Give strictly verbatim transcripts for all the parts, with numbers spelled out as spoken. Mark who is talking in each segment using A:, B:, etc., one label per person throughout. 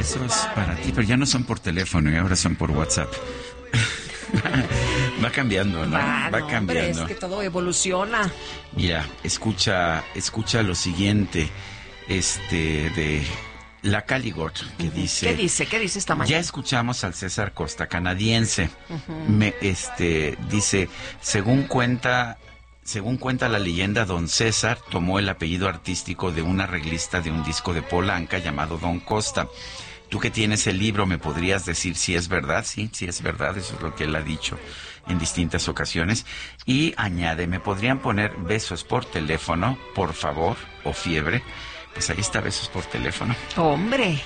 A: besos para ti, pero ya no son por teléfono, y ahora son por WhatsApp. Va cambiando, ¿no?
B: Ah,
A: Va
B: no,
A: cambiando.
B: Hombre, es que todo evoluciona.
A: Mira, escucha, escucha lo siguiente, este, de la Caligort, que uh-huh. dice...
B: ¿Qué dice? ¿Qué dice esta mañana?
A: Ya escuchamos al César Costa, canadiense.
B: Uh-huh.
A: Me, este, dice, según cuenta... Según cuenta la leyenda, don César tomó el apellido artístico de un arreglista de un disco de Polanca llamado Don Costa. Tú que tienes el libro, ¿me podrías decir si es verdad? Sí, sí es verdad, eso es lo que él ha dicho en distintas ocasiones. Y añade, ¿me podrían poner besos por teléfono, por favor, o fiebre? Pues ahí está, besos por teléfono.
B: ¡Hombre!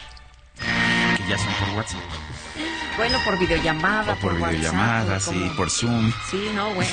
A: Que ya son por WhatsApp.
B: Bueno, por videollamada,
A: o por, por videollamada,
B: WhatsApp,
A: sí, por Zoom.
B: Sí, no, bueno.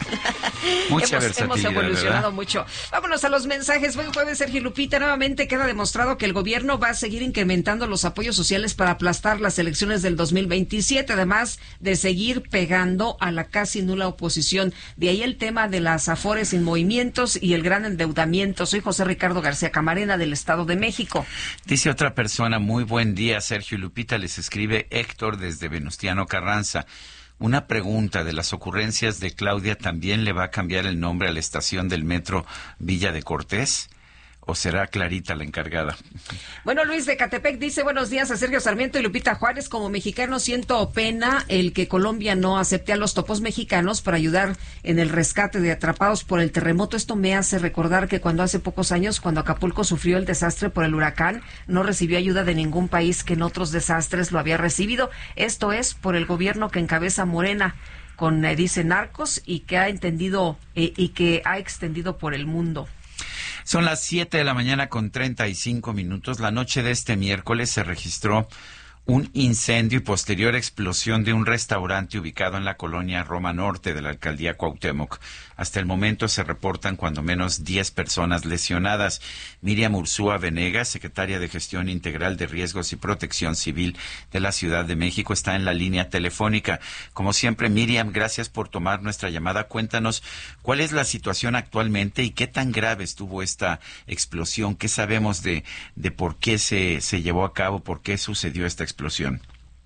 A: Mucha
B: hemos,
A: versatilidad,
B: hemos evolucionado
A: ¿verdad?
B: mucho. Vámonos a los mensajes. Buen jueves, Sergio Lupita. Nuevamente queda demostrado que el gobierno va a seguir incrementando los apoyos sociales para aplastar las elecciones del dos mil veintisiete, además de seguir pegando a la casi nula oposición. De ahí el tema de las afores sin movimientos y el gran endeudamiento. Soy José Ricardo García Camarena, del Estado de México.
A: Dice otra persona, muy buen día, Sergio Lupita. Les escribe Héctor desde Venustiano Carranza. Una pregunta, de las ocurrencias de Claudia, ¿también le va a cambiar el nombre a la estación del metro Villa de Cortés? ¿O será Clarita la encargada?
B: Bueno, Luis de Catepec dice, buenos días a Sergio Sarmiento y Lupita Juárez. Como mexicano siento pena el que Colombia no acepte a los topos mexicanos para ayudar en el rescate de atrapados por el terremoto. Esto me hace recordar que cuando hace pocos años, cuando Acapulco sufrió el desastre por el huracán, no recibió ayuda de ningún país que en otros desastres lo había recibido. Esto es por el gobierno que encabeza Morena, con, eh, dice, narcos, y que ha entendido eh, y que ha extendido por el mundo.
A: Son las siete de la mañana con treinta y cinco minutos. La noche de este miércoles se registró un incendio y posterior explosión de un restaurante ubicado en la colonia Roma Norte de la alcaldía Cuauhtémoc. Hasta el momento se reportan cuando menos diez personas lesionadas. Miriam Ursúa Venegas, secretaria de Gestión Integral de Riesgos y Protección Civil de la Ciudad de México, está en la línea telefónica. Como siempre, Miriam, gracias por tomar nuestra llamada. Cuéntanos cuál es la situación actualmente y qué tan grave estuvo esta explosión. ¿Qué sabemos de, de por qué se, se llevó a cabo, por qué sucedió esta explosión?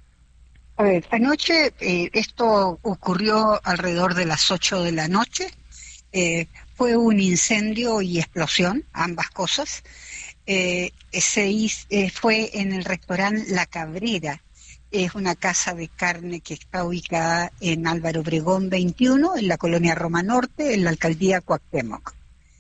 C: A ver, anoche eh, esto ocurrió alrededor de las ocho de la noche. Eh, fue un incendio y explosión, ambas cosas. Eh, se hizo, eh, fue en el restaurante La Cabrera. Es una casa de carne que está ubicada en Álvaro Obregón veintiuno, en la colonia Roma Norte, en la alcaldía Cuauhtémoc.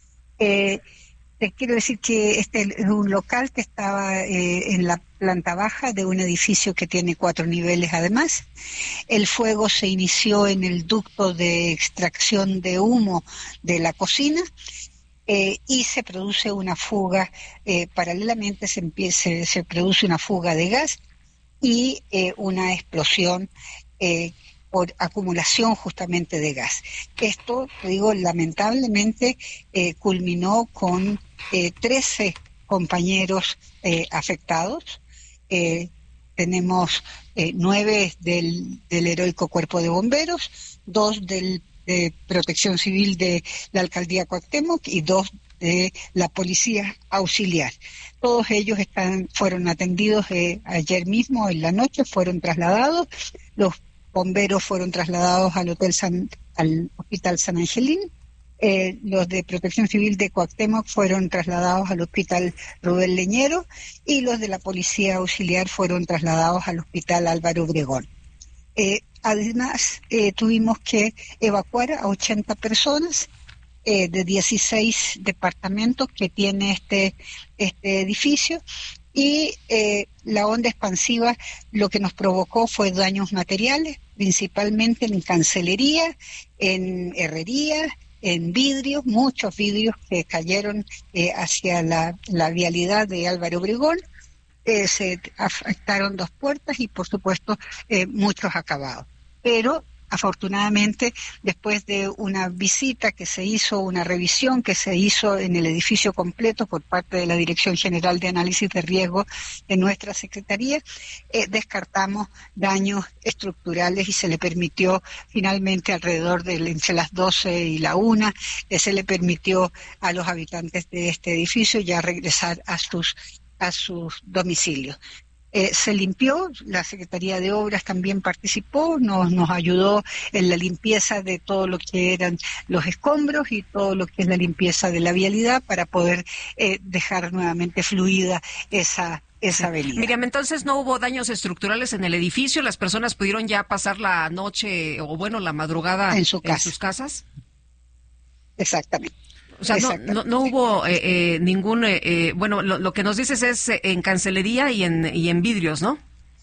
C: Eh, te quiero decir que este es un local que estaba eh, en la planta baja de un edificio que tiene cuatro niveles además. El fuego se inició en el ducto de extracción de humo de la cocina eh, y se produce una fuga, eh, paralelamente se, empieza, se produce una fuga de gas y eh, una explosión eh, por acumulación justamente de gas. Esto, te digo, lamentablemente eh, culminó con eh, trece compañeros eh, afectados. Eh, tenemos eh, nueve del, del heroico Cuerpo de Bomberos, dos del, de Protección Civil de la Alcaldía Cuauhtémoc y dos de la Policía Auxiliar. Todos ellos están, fueron atendidos eh, ayer mismo en la noche, fueron trasladados. Los bomberos fueron trasladados al hotel San, al Hospital San Angelín. Eh, los de Protección Civil de Cuauhtémoc fueron trasladados al Hospital Rubén Leñero y los de la Policía Auxiliar fueron trasladados al Hospital Álvaro Obregón. Eh, además, eh, tuvimos que evacuar a ochenta personas eh, de dieciséis departamentos que tiene este, este edificio. Y eh, la onda expansiva lo que nos provocó fue daños materiales, principalmente en cancelería, en herrería, en vidrios, muchos vidrios que cayeron eh, hacia la, la vialidad de Álvaro Obregón. Eh, se afectaron dos puertas y, por supuesto, eh, muchos acabados. Pero, afortunadamente, después de una visita que se hizo, una revisión que se hizo en el edificio completo por parte de la Dirección General de Análisis de Riesgo de nuestra Secretaría, eh, descartamos daños estructurales y se le permitió finalmente alrededor de entre las doce y la una, eh, se le permitió a los habitantes de este edificio ya regresar a sus, a sus domicilios. Eh, se limpió, la Secretaría de Obras también participó, nos, nos ayudó en la limpieza de todo lo que eran los escombros y todo lo que es la limpieza de la vialidad para poder eh, dejar nuevamente fluida esa, esa avenida.
B: Miriam, entonces no hubo daños estructurales en el edificio, las personas pudieron ya pasar la noche o bueno, la madrugada
C: en, su casa.
B: en sus casas.
C: Exactamente.
B: O sea, no, no, no hubo eh, eh, ningún, eh, eh, bueno, lo, lo que nos dices es eh, en cancelería y en, y en vidrios, ¿no?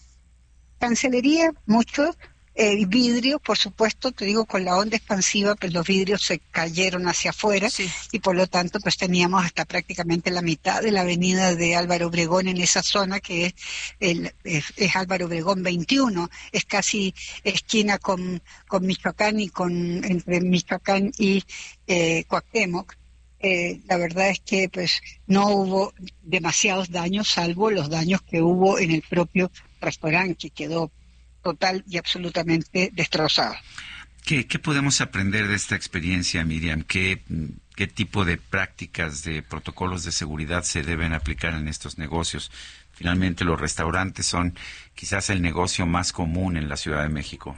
C: Cancelería, mucho, eh, vidrio, por supuesto, te digo, con la onda expansiva, pues los vidrios se cayeron hacia afuera, sí. Y por lo tanto, pues teníamos hasta prácticamente la mitad de la avenida de Álvaro Obregón en esa zona, que es, el, es, es Álvaro Obregón veintiuno, es casi esquina con, con Michoacán y con, entre Michoacán y eh, Cuauhtémoc. Eh, la verdad es que pues no hubo demasiados daños, salvo los daños que hubo en el propio restaurante, que quedó total y absolutamente destrozado.
A: ¿Qué, qué podemos aprender de esta experiencia, Miriam? ¿Qué, ¿Qué tipo de prácticas, de protocolos de seguridad se deben aplicar en estos negocios? Finalmente, los restaurantes son quizás el negocio más común en la Ciudad de México.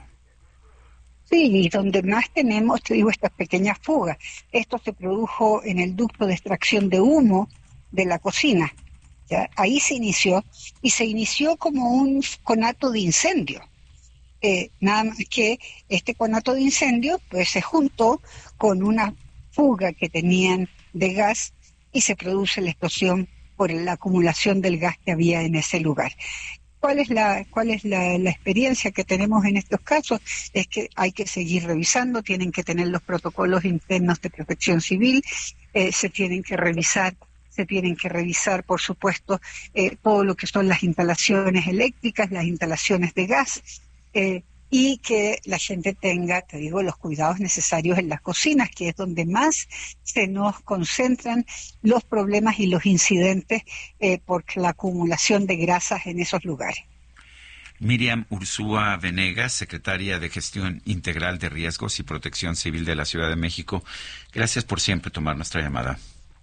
C: Sí, y donde más tenemos, te digo, estas pequeñas fugas. Esto se produjo en el ducto de extracción de humo de la cocina. ¿Ya? Ahí se inició, y se inició como un conato de incendio. Eh, nada más que este conato de incendio pues se juntó con una fuga que tenían de gas y se produce la explosión por la acumulación del gas que había en ese lugar. ¿Cuál es la cuál es la, la experiencia que tenemos en estos casos? Es que hay que seguir revisando, tienen que tener los protocolos internos de protección civil, eh, se tienen que revisar, se tienen que revisar, por supuesto, eh, todo lo que son las instalaciones eléctricas, las instalaciones de gas, eh, y que la gente tenga, te digo, los cuidados necesarios en las cocinas, que es donde más se nos concentran los problemas y los incidentes eh, por la acumulación de grasas en esos lugares.
A: Miriam Ursúa Venegas, secretaria de Gestión Integral de Riesgos y Protección Civil de la Ciudad de México, gracias por siempre tomar nuestra llamada.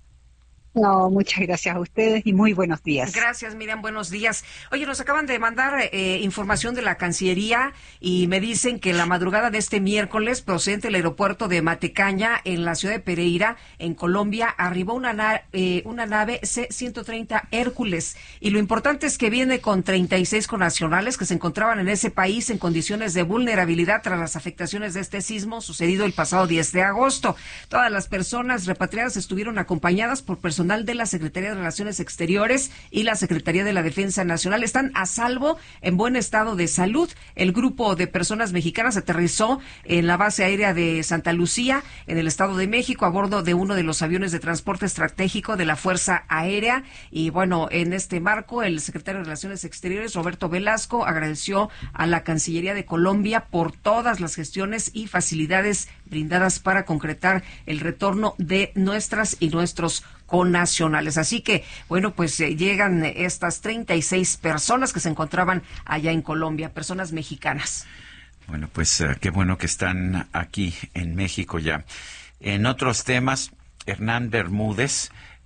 C: No, muchas gracias a ustedes y muy buenos días.
B: Gracias, Miriam, buenos días. Oye, nos acaban de mandar eh, información de la Cancillería y me dicen que la madrugada de este miércoles, procedente del aeropuerto de Matecaña, en la ciudad de Pereira, en Colombia, arribó una, na eh, una nave C ciento treinta Hércules. Y lo importante es que viene con treinta y seis connacionales que se encontraban en ese país en condiciones de vulnerabilidad tras las afectaciones de este sismo sucedido el pasado diez de agosto. Todas las personas repatriadas estuvieron acompañadas por personas de la Secretaría de Relaciones Exteriores y la Secretaría de la Defensa Nacional. Están a salvo, en buen estado de salud. El grupo de personas mexicanas aterrizó en la base aérea de Santa Lucía, en el Estado de México, a bordo de uno de los aviones de transporte estratégico de la Fuerza Aérea. Y bueno, en este marco, el secretario de Relaciones Exteriores, Roberto Velasco, agradeció a la Cancillería de Colombia por todas las gestiones y facilidades brindadas para concretar el retorno de nuestras y nuestros connacionales. Así que, bueno, pues eh, llegan estas treinta y seis personas que se encontraban allá en Colombia, personas mexicanas.
A: Bueno, pues uh, qué bueno que están aquí en México ya. En otros temas, Hernán Bermúdez,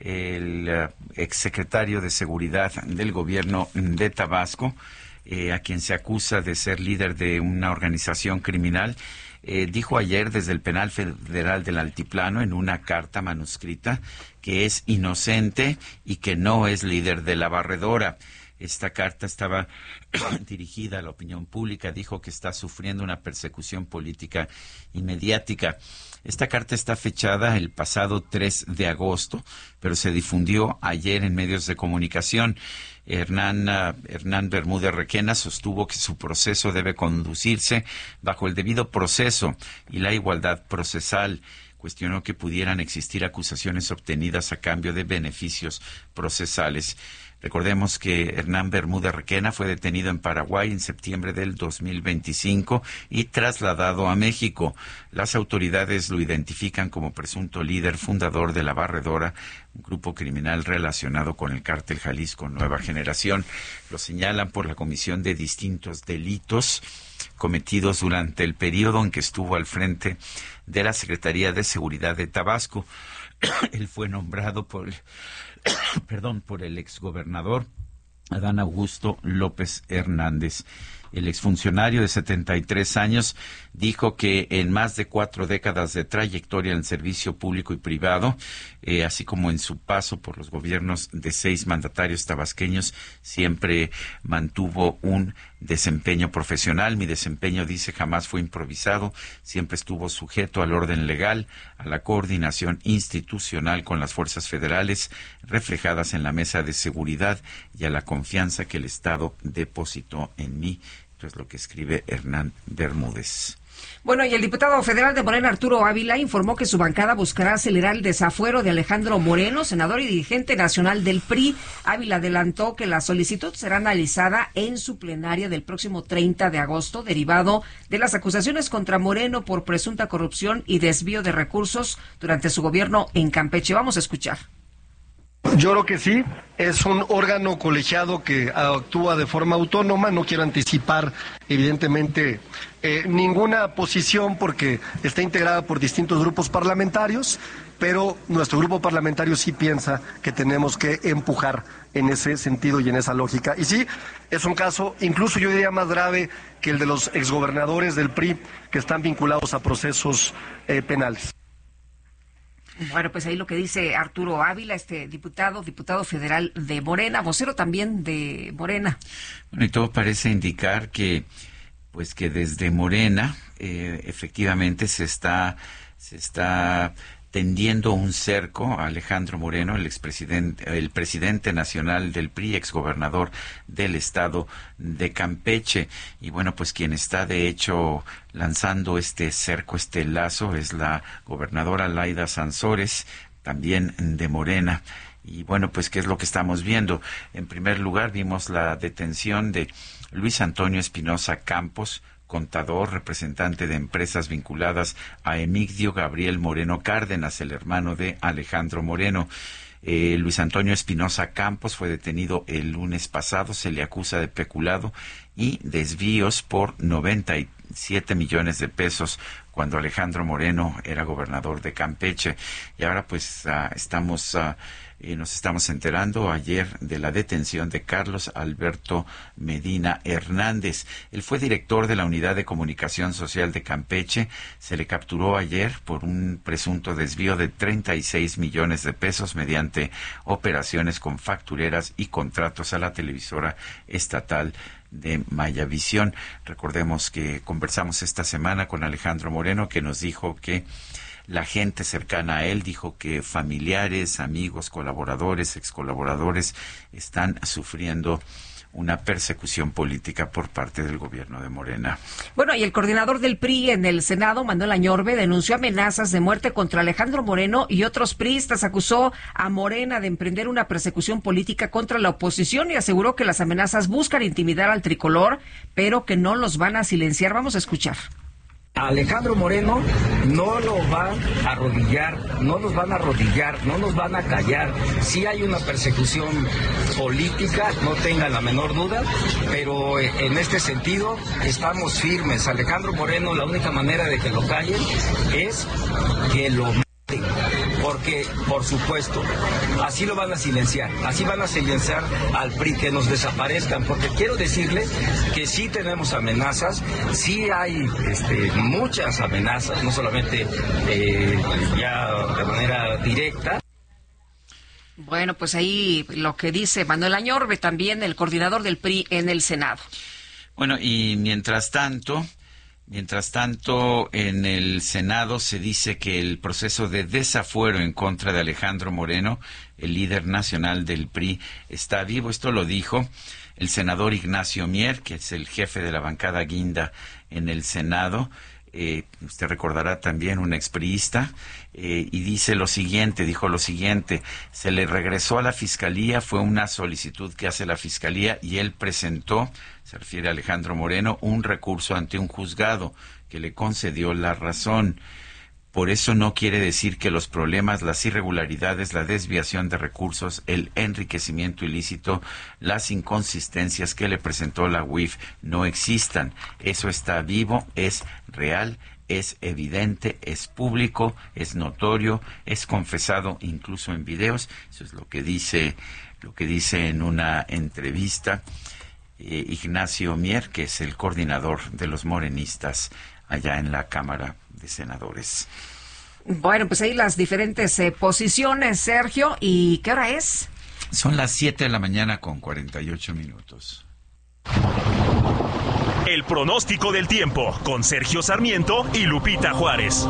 A: el uh, exsecretario de Seguridad del gobierno de Tabasco, eh, a quien se acusa de ser líder de una organización criminal, Eh, dijo ayer desde el Penal Federal del Altiplano en una carta manuscrita que es inocente y que no es líder de la barredora. Esta carta estaba dirigida a la opinión pública, dijo que está sufriendo una persecución política y mediática. Esta carta está fechada el pasado tres de agosto, pero se difundió ayer en medios de comunicación. Hernán, uh, Hernán Bermúdez Requena sostuvo que su proceso debe conducirse bajo el debido proceso y la igualdad procesal. Cuestionó que pudieran existir acusaciones obtenidas a cambio de beneficios procesales. Recordemos que Hernán Bermúdez Requena fue detenido en Paraguay en septiembre del dos mil veinticinco y trasladado a México. Las autoridades lo identifican como presunto líder fundador de La Barredora, un grupo criminal relacionado con el cártel Jalisco Nueva Generación. Lo señalan por la comisión de distintos delitos cometidos durante el periodo en que estuvo al frente de la Secretaría de Seguridad de Tabasco. Él fue nombrado por el, perdón, por el exgobernador Adán Augusto López Hernández. El exfuncionario de setenta y tres años dijo que en más de cuatro décadas de trayectoria en el servicio público y privado, eh, así como en su paso por los gobiernos de seis mandatarios tabasqueños, siempre mantuvo un desempeño profesional. Mi desempeño, dice, jamás fue improvisado, siempre estuvo sujeto al orden legal, a la coordinación institucional con las fuerzas federales reflejadas en la mesa de seguridad y a la confianza que el Estado depositó en mí. Esto es lo que escribe Hernán Bermúdez.
B: Bueno, y el diputado federal de Morena, Arturo Ávila, informó que su bancada buscará acelerar el desafuero de Alejandro Moreno, senador y dirigente nacional del P R I. Ávila adelantó que la solicitud será analizada en su plenaria del próximo treinta de agosto, derivado de las acusaciones contra Moreno por presunta corrupción y desvío de recursos durante su gobierno en Campeche. Vamos a escuchar.
D: Yo creo que sí, es un órgano colegiado que actúa de forma autónoma. No quiero anticipar, evidentemente, eh, ninguna posición porque está integrada por distintos grupos parlamentarios, pero nuestro grupo parlamentario sí piensa que tenemos que empujar en ese sentido y en esa lógica. Y sí, es un caso, incluso yo diría más grave que el de los exgobernadores del P R I que están vinculados a procesos eh, penales.
B: Bueno, pues ahí lo que dice Arturo Ávila, este diputado, diputado federal de Morena, vocero también de Morena.
A: Bueno, y todo parece indicar que, pues que desde Morena, eh, efectivamente se está, se está tendiendo un cerco a Alejandro Moreno, el expresidente, el presidente nacional del P R I, exgobernador del estado de Campeche. Y bueno, pues quien está de hecho lanzando este cerco, este lazo, es la gobernadora Laida Sansores, también de Morena. Y bueno, pues ¿qué es lo que estamos viendo? En primer lugar, vimos la detención de Luis Antonio Espinosa Campos, contador, representante de empresas vinculadas a Emigdio Gabriel Moreno Cárdenas, el hermano de Alejandro Moreno. Eh, Luis Antonio Espinosa Campos fue detenido el lunes pasado, se le acusa de peculado y desvíos por noventa y siete millones de pesos cuando Alejandro Moreno era gobernador de Campeche. Y ahora pues uh, estamos... Uh, Eh, nos estamos enterando ayer de la detención de Carlos Alberto Medina Hernández. Él fue director de la Unidad de Comunicación Social de Campeche. Se le capturó ayer por un presunto desvío de treinta y seis millones de pesos mediante operaciones con factureras y contratos a la televisora estatal de Mayavisión. Recordemos que conversamos esta semana con Alejandro Moreno, que nos dijo que la gente cercana a él, dijo que familiares, amigos, colaboradores, excolaboradores están sufriendo una persecución política por parte del gobierno de Morena.
B: Bueno, y el coordinador del P R I en el Senado, Manuel Añorbe, denunció amenazas de muerte contra Alejandro Moreno y otros priistas. Acusó a Morena de emprender una persecución política contra la oposición y aseguró que las amenazas buscan intimidar al tricolor, pero que no los van a silenciar. Vamos a escuchar.
E: Alejandro Moreno no lo van a arrodillar, no nos van a arrodillar, no nos van a callar. Sí hay una persecución política, no tengan la menor duda, pero en este sentido estamos firmes. Alejandro Moreno, la única manera de que lo callen es que lo maten, porque, por supuesto, así lo van a silenciar, así van a silenciar al P R I, que nos desaparezcan, porque quiero decirles que sí tenemos amenazas, sí hay este, muchas amenazas, no solamente eh, ya de manera directa.
B: Bueno, pues ahí lo que dice Manuel Añorbe, también el coordinador del P R I en el Senado.
A: Bueno, y mientras tanto... Mientras tanto, en el Senado se dice que el proceso de desafuero en contra de Alejandro Moreno, el líder nacional del P R I, está vivo. Esto lo dijo el senador Ignacio Mier, que es el jefe de la bancada guinda en el Senado. Eh, usted recordará también un expriista, eh, y dice lo siguiente, dijo lo siguiente, se le regresó a la Fiscalía, fue una solicitud que hace la Fiscalía y él presentó, se refiere a Alejandro Moreno, un recurso ante un juzgado que le concedió la razón. Por eso no quiere decir que los problemas, las irregularidades, la desviación de recursos, el enriquecimiento ilícito, las inconsistencias que le presentó la U I F no existan. Eso está vivo, es real es evidente, es público, es notorio, es confesado incluso en videos. Eso es lo que dice, lo que dice en una entrevista eh, Ignacio Mier, que es el coordinador de los morenistas allá en la Cámara de Senadores.
B: Bueno, pues ahí las diferentes eh, posiciones, Sergio. ¿Y qué hora es?
A: Son las siete de la mañana con cuarenta y ocho minutos.
F: El pronóstico del tiempo con Sergio Sarmiento y Lupita Juárez.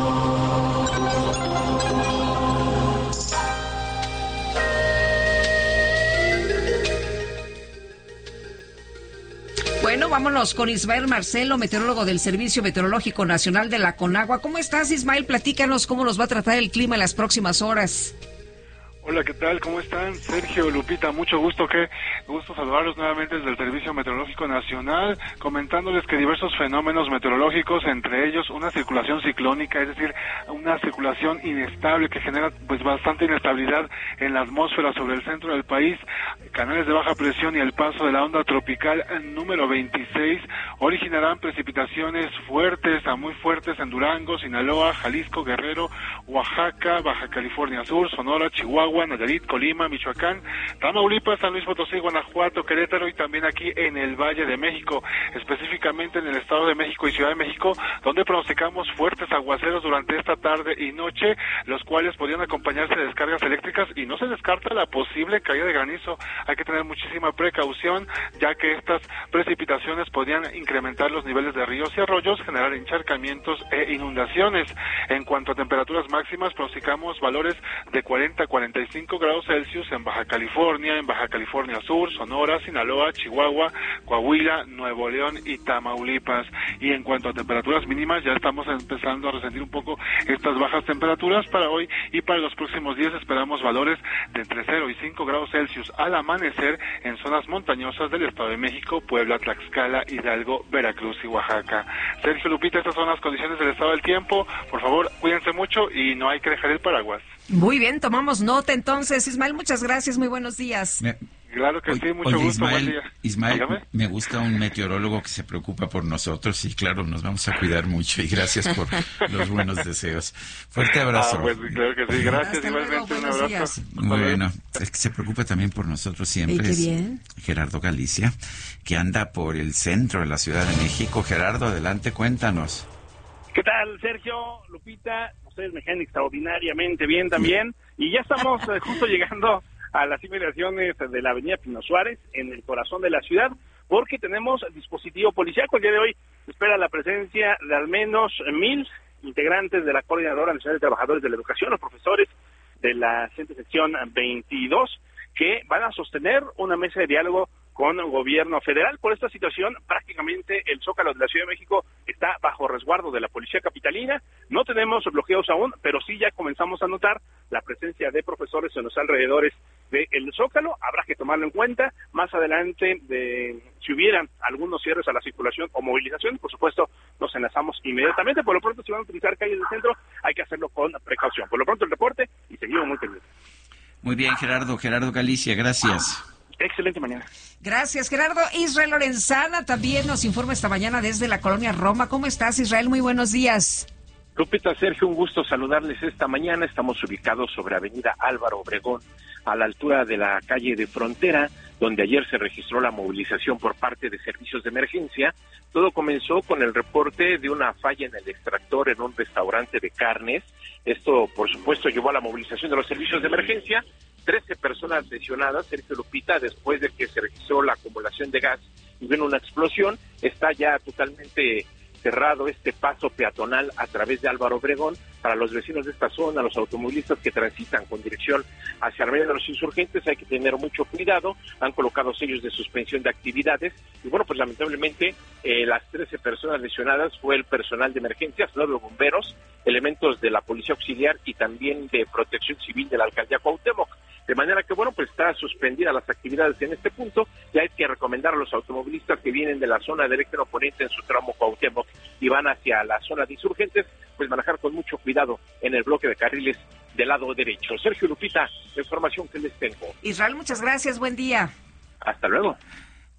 B: Bueno, vámonos con Ismael Marcelo, meteorólogo del Servicio Meteorológico Nacional de la Conagua. ¿Cómo estás, Ismael? Platícanos cómo nos va a tratar el clima en las próximas horas.
G: Hola, ¿qué tal? ¿Cómo están? Sergio, Lupita, mucho gusto, qué gusto saludarlos nuevamente desde el Servicio Meteorológico Nacional, comentándoles que diversos fenómenos meteorológicos, entre ellos una circulación ciclónica, es decir, una circulación inestable que genera pues bastante inestabilidad en la atmósfera sobre el centro del país, canales de baja presión y el paso de la onda tropical número veintiséis originarán precipitaciones fuertes a muy fuertes en Durango, Sinaloa, Jalisco, Guerrero, Oaxaca, Baja California Sur, Sonora, Chihuahua, Nayarit, Colima, Michoacán, Tamaulipas, San Luis Potosí, Guanajuato, Querétaro y también aquí en el Valle de México, específicamente en el Estado de México y Ciudad de México, donde pronosticamos fuertes aguaceros durante esta tarde y noche, los cuales podrían acompañarse de descargas eléctricas y no se descarta la posible caída de granizo. Hay que tener muchísima precaución, ya que estas precipitaciones podrían incrementar los niveles de ríos y arroyos, generar encharcamientos e inundaciones. En cuanto a temperaturas máximas, pronosticamos valores de cuarenta a cuarenta y cinco grados Celsius en Baja California, en Baja California Sur, Sonora, Sinaloa, Chihuahua, Coahuila, Nuevo León y Tamaulipas. Y en cuanto a temperaturas mínimas, ya estamos empezando a resentir un poco estas bajas temperaturas para hoy y para los próximos días esperamos valores de entre cero y cinco grados Celsius al amanecer en zonas montañosas del Estado de México, Puebla, Tlaxcala, Hidalgo, Veracruz y Oaxaca. Sergio, Lupita, estas son las condiciones del estado del tiempo. Por favor, cuídense mucho y no hay que dejar el paraguas.
B: Muy bien, tomamos nota entonces. Ismael, muchas gracias, muy buenos días.
A: Me...
G: Claro que sí, mucho
A: Oye,
G: gusto,
A: Ismael,
G: buen día.
A: Ismael,
G: Dígame.
A: Me gusta un meteorólogo que se preocupa por nosotros y claro, nos vamos a cuidar mucho y gracias por los buenos deseos. Fuerte abrazo.
G: Ah, pues claro que sí, gracias.
B: Hasta
G: igualmente,
B: luego,
G: un
B: buenos
G: abrazo.
B: días.
A: Bueno, el que se preocupa también por nosotros siempre
B: Ey, qué
A: es
B: bien.
A: Gerardo Galicia, que anda por el centro de la Ciudad de México. Gerardo, adelante, cuéntanos.
H: ¿Qué tal, Sergio, Lupita? Ustedes me caen extraordinariamente bien también. Y ya estamos eh, justo llegando a las inmediaciones de la avenida Pino Suárez, en el corazón de la ciudad, porque tenemos dispositivo policiaco. El día de hoy se espera la presencia de al menos mil integrantes de la Coordinadora Nacional de Trabajadores de la Educación, los profesores de la siguiente sección veintidós, que van a sostener una mesa de diálogo con el gobierno federal. Por esta situación, prácticamente el Zócalo de la Ciudad de México está bajo resguardo de la Policía Capitalina. No tenemos bloqueos aún, pero sí ya comenzamos a notar la presencia de profesores en los alrededores del Zócalo. Habrá que tomarlo en cuenta. Más adelante, de, si hubieran algunos cierres a la circulación o movilización, por supuesto, nos enlazamos inmediatamente. Por lo pronto, si van a utilizar calles del centro, hay que hacerlo con precaución. Por lo pronto, el reporte y seguimos muy pendientes.
A: Muy bien, Gerardo. Gerardo Galicia, gracias.
H: Excelente mañana.
B: Gracias, Gerardo. Israel Lorenzana también nos informa esta mañana desde la colonia Roma. ¿Cómo estás, Israel? Muy buenos días.
I: Lupita, Sergio, un gusto saludarles esta mañana. Estamos ubicados sobre Avenida Álvaro Obregón, a la altura de la calle de Frontera, donde ayer se registró la movilización por parte de servicios de emergencia. Todo comenzó con el reporte de una falla en el extractor en un restaurante de carnes. Esto, por supuesto, llevó a la movilización de los servicios de emergencia. trece personas lesionadas, Sergio, Lupita, después de que se registró la acumulación de gas y vino una explosión. Está ya totalmente cerrado este paso peatonal a través de Álvaro Obregón para los vecinos de esta zona, los automovilistas que transitan con dirección hacia Avenida de los Insurgentes. Hay que tener mucho cuidado. Han colocado sellos de suspensión de actividades y bueno, pues lamentablemente eh, las trece personas lesionadas fue el personal de emergencias, nueve bomberos, elementos de la Policía Auxiliar y también de Protección Civil de la Alcaldía Cuauhtémoc. De manera que, bueno, pues está suspendida las actividades en este punto. Ya hay que recomendar a los automovilistas que vienen de la zona del eje oponente en su tramo Cuauhtémoc y van hacia la zona de Insurgentes, pues manejar con mucho cuidado en el bloque de carriles del lado derecho. Sergio, Lupita, la información que les tengo.
B: Israel, muchas gracias. Buen día.
I: Hasta luego.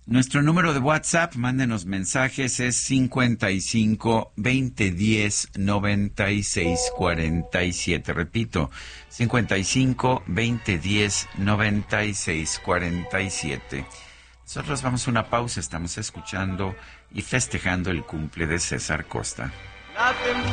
A: Nuestro número de WhatsApp, mándenos mensajes, es cincuenta y cinco, veinte diez, noventa y seis cuarenta y siete. Repito, cincuenta y cinco, veinte diez, noventa y seis cuarenta y siete. Nosotros vamos a una pausa, estamos escuchando y festejando el cumple de César Costa.